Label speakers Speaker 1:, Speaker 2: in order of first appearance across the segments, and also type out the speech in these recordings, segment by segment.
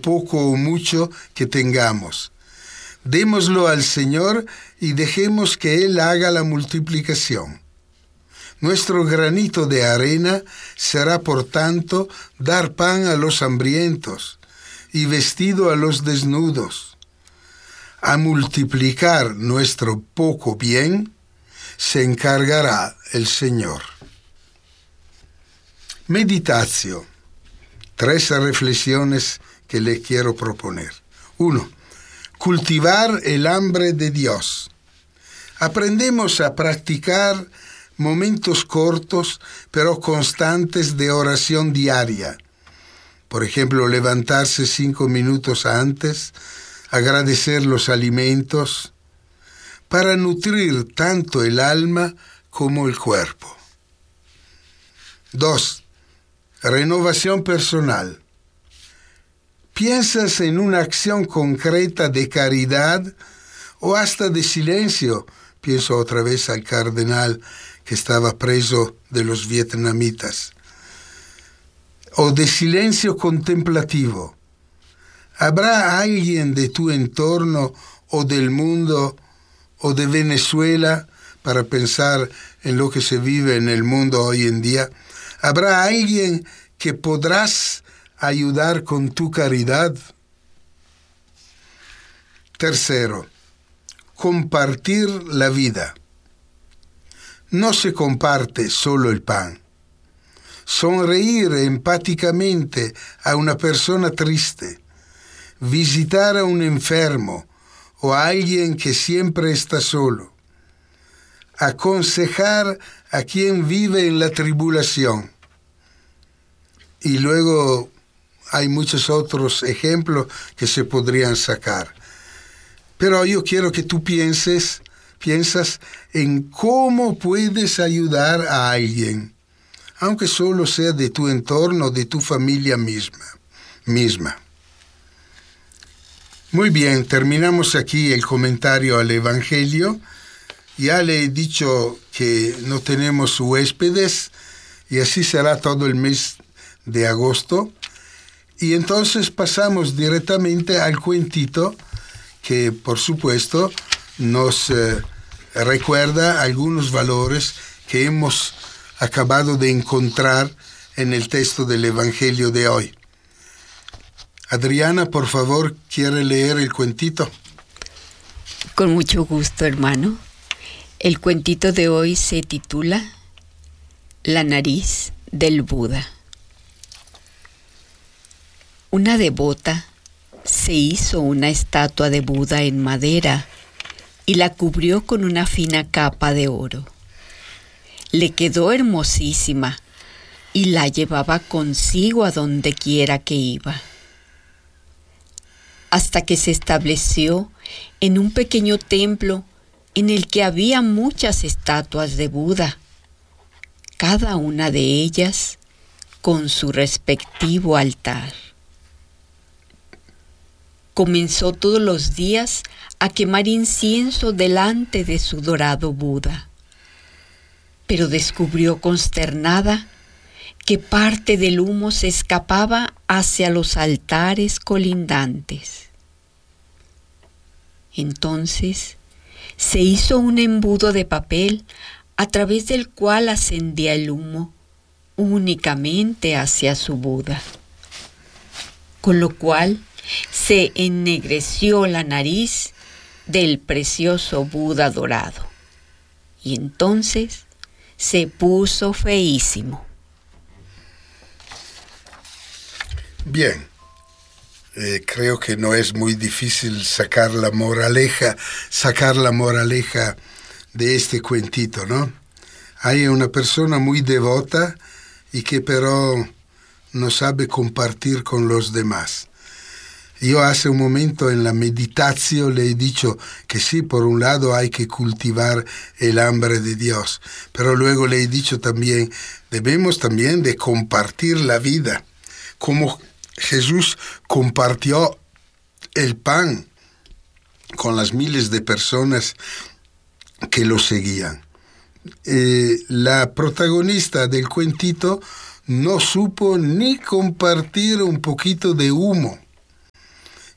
Speaker 1: poco o mucho que tengamos. Démoslo al Señor y dejemos que Él haga la multiplicación. Nuestro granito de arena será, por tanto, dar pan a los hambrientos y vestido a los desnudos. A multiplicar nuestro poco bien se encargará el Señor. Meditación. 3 reflexiones que le quiero proponer. 1. Cultivar el hambre de Dios. Aprendemos a practicar momentos cortos pero constantes de oración diaria. Por ejemplo, levantarse 5 minutos antes, agradecer los alimentos, para nutrir tanto el alma como el cuerpo. 2. Renovación personal. ¿Piensas en una acción concreta de caridad o hasta de silencio? Pienso otra vez al cardenal que estaba preso de los vietnamitas. O de silencio contemplativo. ¿Habrá alguien de tu entorno o del mundo o de Venezuela, para pensar en lo que se vive en el mundo hoy en día? ¿Habrá alguien que podrás ayudar con tu caridad? 3. Compartir la vida. No se comparte solo el pan. Sonreír empáticamente a una persona triste, visitar a un enfermo o a alguien que siempre está solo, aconsejar a quien vive en la tribulación. Y luego hay muchos otros ejemplos que se podrían sacar. Pero yo quiero que tú piensas en cómo puedes ayudar a alguien, aunque solo sea de tu entorno, de tu familia misma. Muy bien, terminamos aquí el comentario al Evangelio. Ya le he dicho que no tenemos huéspedes y así será todo el mes de agosto. Y entonces pasamos directamente al cuentito que, por supuesto, nos recuerda algunos valores que hemos acabado de encontrar en el texto del Evangelio de hoy. Adriana, por favor, ¿quiere leer el cuentito?
Speaker 2: Con mucho gusto, hermano. El cuentito de hoy se titula La nariz del Buda. Una devota se hizo una estatua de Buda en madera y la cubrió con una fina capa de oro. Le quedó hermosísima y la llevaba consigo a donde quiera que iba, hasta que se estableció en un pequeño templo en el que había muchas estatuas de Buda, cada una de ellas con su respectivo altar. Comenzó todos los días a quemar incienso delante de su dorado Buda, pero descubrió consternada que parte del humo se escapaba hacia los altares colindantes. Entonces se hizo un embudo de papel a través del cual ascendía el humo únicamente hacia su Buda, con lo cual se ennegreció la nariz del precioso Buda dorado, y entonces se puso feísimo.
Speaker 1: Bien, creo que no es muy difícil sacar la moraleja de este cuentito, ¿no? Hay una persona muy devota y que pero no sabe compartir con los demás. Yo hace un momento en la meditación le he dicho que sí, por un lado hay que cultivar el hambre de Dios, pero luego le he dicho también, debemos también de compartir la vida, como Jesús compartió el pan con las miles de personas que lo seguían. La protagonista del cuentito no supo ni compartir un poquito de humo.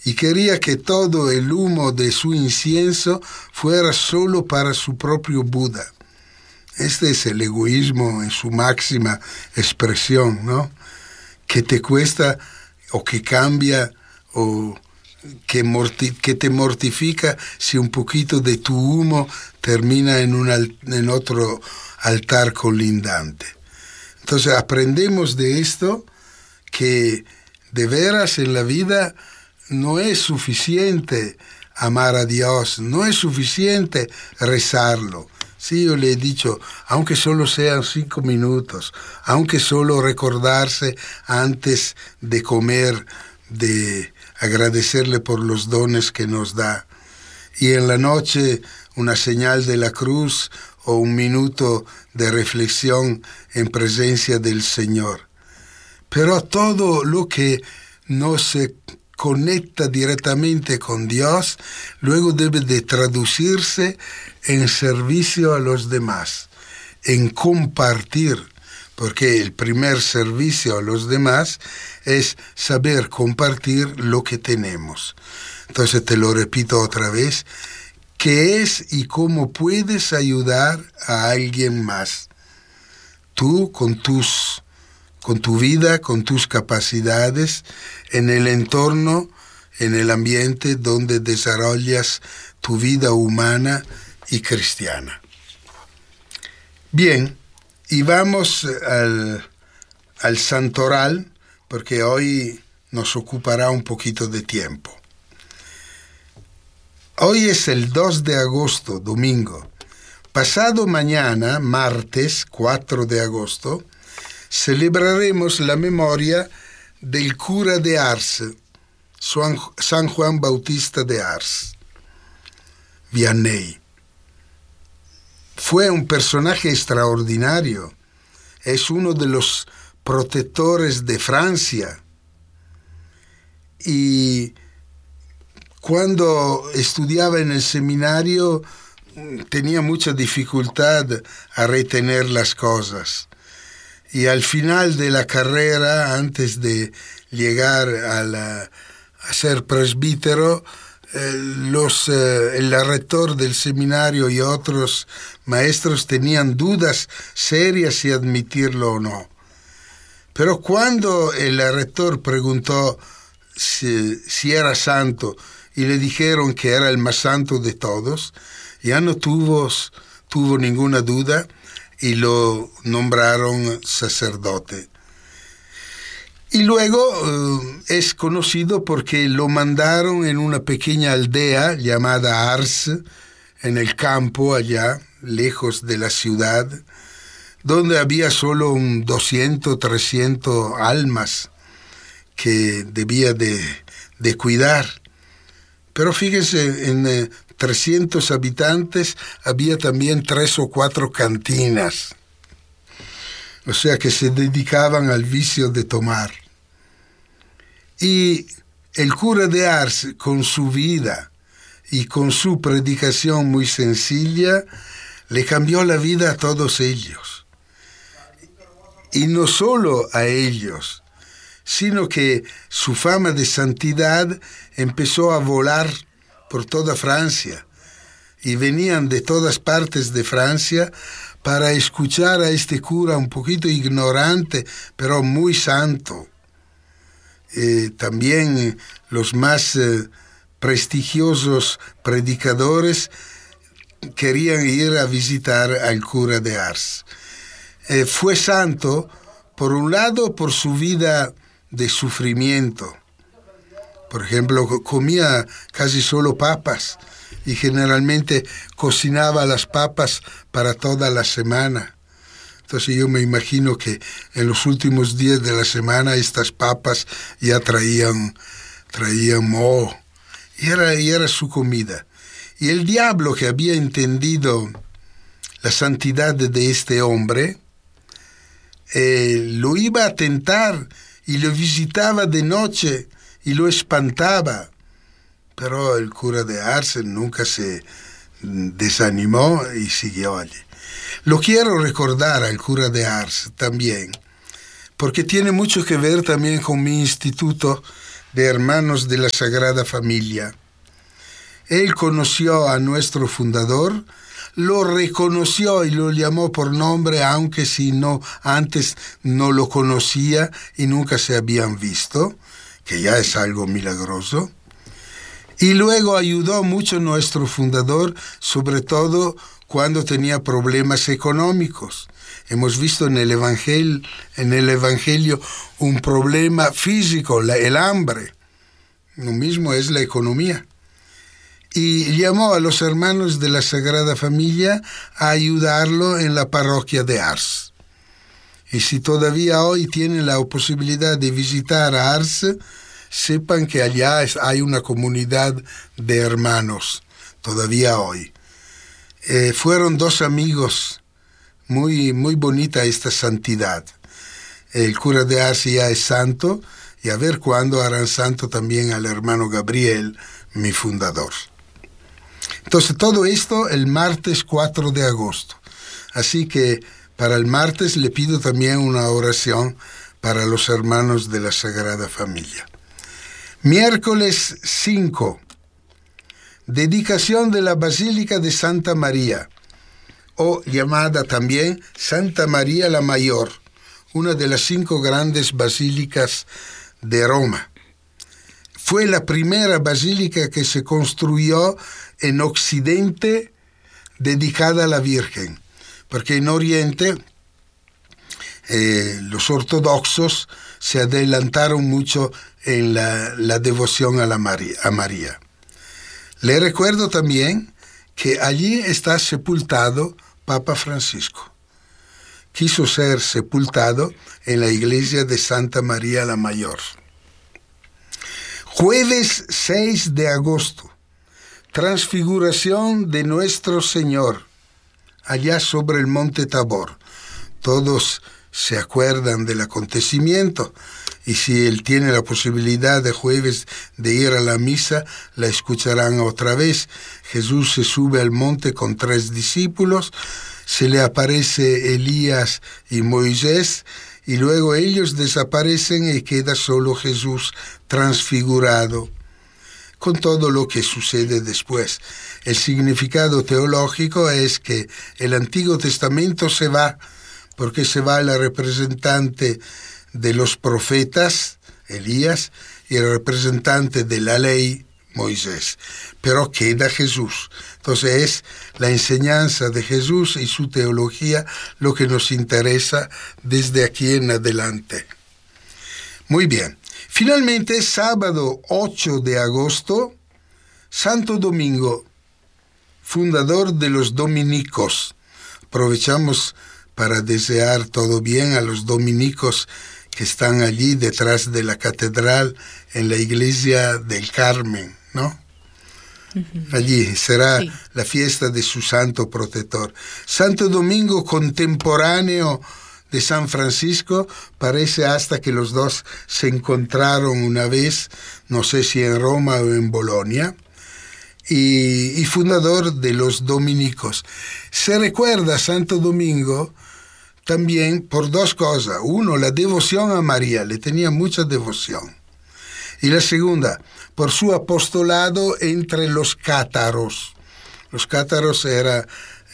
Speaker 1: y quería que todo el humo de su incienso fuera solo para su propio Buda. Este es el egoísmo en su máxima expresión, ¿no? Que te cuesta o que cambia o que te mortifica si un poquito de tu humo termina en otro altar colindante. Entonces aprendemos de esto que de veras en la vida no es suficiente amar a Dios, no es suficiente rezarlo. Sí, yo le he dicho, aunque solo sean 5 minutos, aunque solo recordarse antes de comer, de agradecerle por los dones que nos da. Y en la noche una señal de la cruz o un minuto de reflexión en presencia del Señor. Pero todo lo que no se conecta directamente con Dios, luego debe de traducirse en servicio a los demás, en compartir, porque el primer servicio a los demás es saber compartir lo que tenemos. Entonces te lo repito otra vez, ¿qué es y cómo puedes ayudar a alguien más? Tú con tu vida, con tus capacidades, en el entorno, en el ambiente donde desarrollas tu vida humana y cristiana. Bien, y vamos al santoral, porque hoy nos ocupará un poquito de tiempo. Hoy es el 2 de agosto, domingo. Pasado mañana, martes 4 de agosto, celebraremos la memoria del cura de Ars, San Juan Bautista de Ars, Vianney. Fue un personaje extraordinario. Es uno de los protectores de Francia. Y cuando estudiaba en el seminario tenía mucha dificultad a retener las cosas. Y al final de la carrera, antes de llegar a ser presbítero, el rector del seminario y otros maestros tenían dudas serias si admitirlo o no. Pero cuando el rector preguntó si era santo y le dijeron que era el más santo de todos, ya no tuvo ninguna duda y lo nombraron sacerdote. Y luego es conocido porque lo mandaron en una pequeña aldea llamada Ars, en el campo allá, lejos de la ciudad, donde había solo 200, 300 almas que debía de cuidar. Pero fíjense, en 300 habitantes había también 3 o 4 cantinas. O sea que se dedicaban al vicio de tomar. Y el cura de Ars, con su vida y con su predicación muy sencilla, le cambió la vida a todos ellos. Y no solo a ellos, sino que su fama de santidad empezó a volar por toda Francia. Y venían de todas partes de Francia para escuchar a este cura un poquito ignorante, pero muy santo. También los más prestigiosos predicadores querían ir a visitar al cura de Ars. Fue santo, por un lado, por su vida de sufrimiento. Por ejemplo, comía casi solo papas y generalmente cocinaba las papas para toda la semana. Entonces yo me imagino que en los últimos días de la semana estas papas ya traían moho. Y era su comida. Y el diablo, que había entendido la santidad de este hombre, lo iba a tentar y lo visitaba de noche y lo espantaba. Pero el cura de Ars nunca se desanimó y siguió allí. Lo quiero recordar al cura de Ars también, porque tiene mucho que ver también con mi instituto de hermanos de la Sagrada Familia. Él conoció a nuestro fundador, lo reconoció y lo llamó por nombre, aunque si no antes no lo conocía y nunca se habían visto, que ya es algo milagroso. Y luego ayudó mucho a nuestro fundador, sobre todo cuando tenía problemas económicos. Hemos visto en el Evangelio un problema físico, el hambre. Lo mismo es la economía. Y llamó a los hermanos de la Sagrada Familia a ayudarlo en la parroquia de Ars. Y si todavía hoy tienen la posibilidad de visitar a Ars, sepan que allá hay una comunidad de hermanos, todavía hoy. Fueron dos amigos, muy bonita esta santidad. El cura de Ars ya es santo, y a ver cuándo harán santo también al hermano Gabriel, mi fundador. Entonces, todo esto el martes 4 de agosto. Así que para el martes le pido también una oración para los hermanos de la Sagrada Familia. Miércoles 5. Dedicación de la Basílica de Santa María, o llamada también Santa María la Mayor, una de las 5 grandes basílicas de Roma. Fue la primera basílica que se construyó en Occidente dedicada a la Virgen, porque en Oriente los ortodoxos se adelantaron mucho en la devoción a María. Le recuerdo también que allí está sepultado Papa Francisco. Quiso ser sepultado en la iglesia de Santa María la Mayor. Jueves 6 de agosto, transfiguración de nuestro Señor, allá sobre el monte Tabor. Todos se acuerdan del acontecimiento, y si él tiene la posibilidad de jueves de ir a la misa, la escucharán otra vez. Jesús se sube al monte con 3 discípulos, se le aparece Elías y Moisés, y luego ellos desaparecen y queda solo Jesús transfigurado, con todo lo que sucede después. El significado teológico es que el Antiguo Testamento se va, porque se va la representante de los profetas, Elías, y el representante de la ley, Moisés, pero queda Jesús. Entonces es la enseñanza de Jesús y su teología lo que nos interesa desde aquí en adelante. Muy bien. Finalmente, sábado 8 de agosto, Santo Domingo, fundador de los dominicos. Aprovechamos para desear todo bien a los dominicos que están allí detrás de la catedral en la iglesia del Carmen, ¿no? Allí será la fiesta de su santo protector. Santo Domingo, contemporáneo de San Francisco, parece hasta que los dos se encontraron una vez, no sé si en Roma o en Bolonia, y fundador de los dominicos. Se recuerda a Santo Domingo también por 2 cosas. Uno, la devoción a María, le tenía mucha devoción. Y la segunda, por su apostolado entre los cátaros. Los cátaros era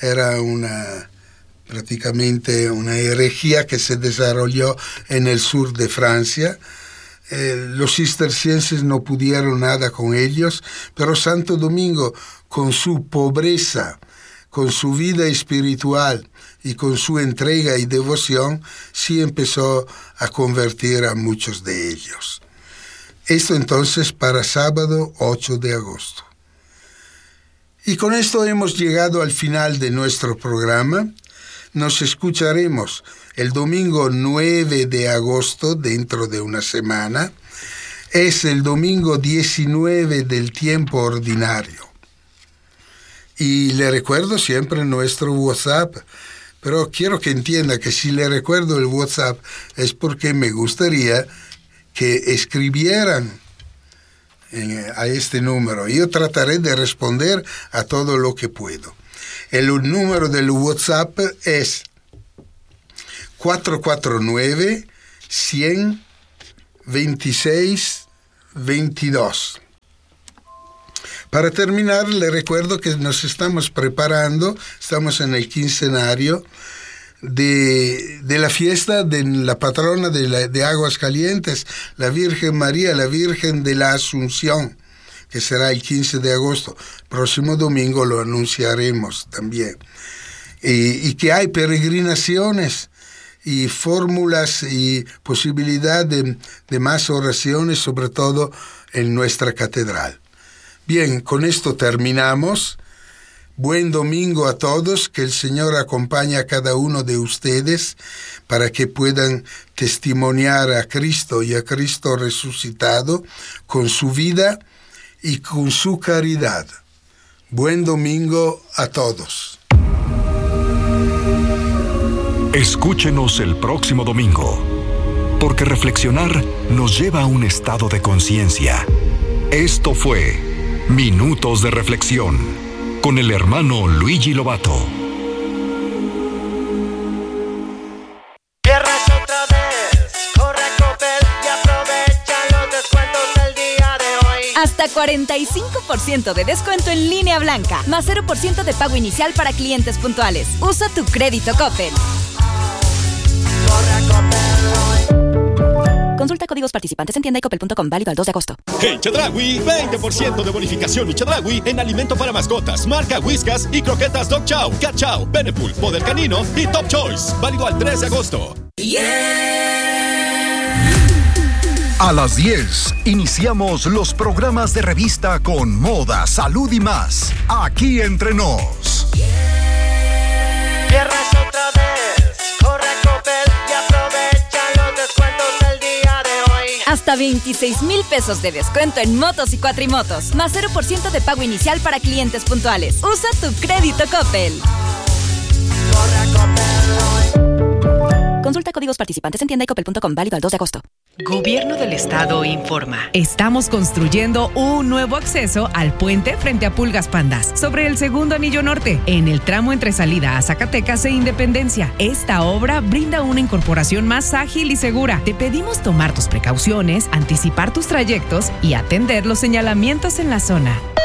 Speaker 1: prácticamente una herejía que se desarrolló en el sur de Francia. Los cistercienses no pudieron nada con ellos, pero Santo Domingo, con su pobreza, con su vida espiritual y con su entrega y devoción, sí empezó a convertir a muchos de ellos. Esto entonces para sábado 8 de agosto. Y con esto hemos llegado al final de nuestro programa. Nos escucharemos el domingo 9 de agosto, dentro de una semana. Es el domingo 19 del tiempo ordinario. Y le recuerdo siempre nuestro WhatsApp, pero quiero que entienda que si le recuerdo el WhatsApp es porque me gustaría que escribieran a este número. Yo trataré de responder a todo lo que puedo. El número del WhatsApp es 449-100-26 22. Para terminar, le recuerdo que nos estamos preparando, estamos en el quincenario de la fiesta de la patrona de Aguascalientes, la Virgen María, la Virgen de la Asunción, que será el 15 de agosto. Próximo domingo lo anunciaremos también. Y que hay peregrinaciones y fórmulas y posibilidad de más oraciones, sobre todo en nuestra catedral. Bien, con esto terminamos. Buen domingo a todos, que el Señor acompañe a cada uno de ustedes para que puedan testimoniar a Cristo y a Cristo resucitado con su vida y con su caridad. Buen domingo a todos.
Speaker 3: Escúchenos el próximo domingo, porque reflexionar nos lleva a un estado de conciencia. Esto fue Minutos de Reflexión con el hermano Luigi Lobato.
Speaker 4: Viernes otra vez, corre a Coppel y aprovecha los descuentos del día de hoy.
Speaker 5: Hasta 45% de descuento en línea blanca, más 0% de pago inicial para clientes puntuales. Usa tu crédito Coppel.
Speaker 4: Corre a Coppel hoy.
Speaker 5: Consulta códigos participantes en tienda y coppel.com, válido al 2 de agosto.
Speaker 6: En Chedraui, 20% de bonificación y Chedraui en alimento para mascotas, marca Whiskas y croquetas Dog Chow, Cat Chow, Beneful, Poder Canino y Top Choice. Válido al 3 de agosto.
Speaker 3: A las 10 iniciamos los programas de revista con moda, salud y más. Aquí entre nos.
Speaker 4: Viernes otra vez, corre a Coppel y aprovecha los descuentos del día de hoy.
Speaker 5: Hasta 26,000 pesos de descuento en motos y cuatrimotos, más 0% de pago inicial para clientes puntuales. Usa tu crédito Coppel.
Speaker 4: Corre a Coppel hoy.
Speaker 5: Consulta códigos participantes en tienda y coppel.com, válido al 2 de agosto.
Speaker 7: Gobierno del Estado informa.
Speaker 8: Estamos construyendo un nuevo acceso al puente frente a Pulgas Pandas, sobre el segundo anillo norte, en el tramo entre salida a Zacatecas e Independencia. Esta obra brinda una incorporación más ágil y segura. Te pedimos tomar tus precauciones, anticipar tus trayectos y atender los señalamientos en la zona.